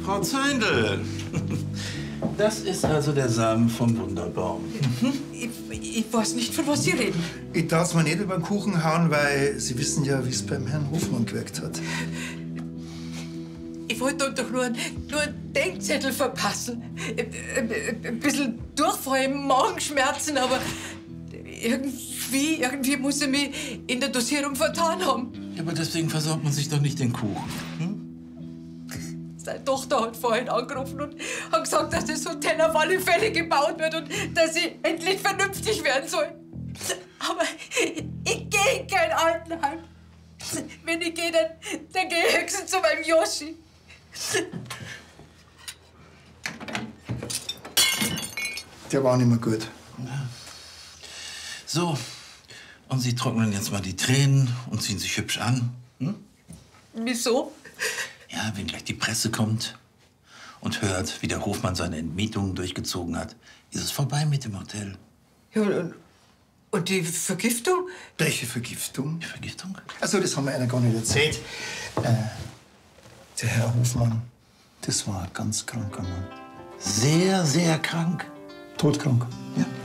Frau Zeindl. Das ist also der Samen vom Wunderbaum. Ich weiß nicht, von was Sie reden. Ich darf mir nicht über den Kuchen hauen, weil Sie wissen ja, wie es beim Herrn Hofmann gewirkt hat. Ich wollte doch nur einen Denkzettel verpassen. Ein bisschen Durchfall im Magenschmerzen, aber irgendwie muss ich mich in der Dosierung vertan haben. Ja, aber deswegen versaut man sich doch nicht den Kuchen. Seine Tochter hat vorhin angerufen und hat gesagt, dass das Hotel auf alle Fälle gebaut wird und dass ich endlich vernünftig werden soll. Aber ich gehe in kein Altenheim. Wenn ich gehe, dann gehe ich höchstens zu meinem Yoshi. Der war nicht mehr gut. So, und Sie trocknen jetzt mal die Tränen und ziehen sich hübsch an. Wieso? Ja, wenn gleich die Presse kommt und hört, wie der Hofmann seine Entmietungen durchgezogen hat, ist es vorbei mit dem Hotel. Ja, und die Vergiftung? Welche Vergiftung? Die Vergiftung? Also, das haben wir einer gar nicht erzählt. Der Herr Hofmann, das war ein ganz kranker Mann. Sehr, sehr krank. Todkrank. Ja.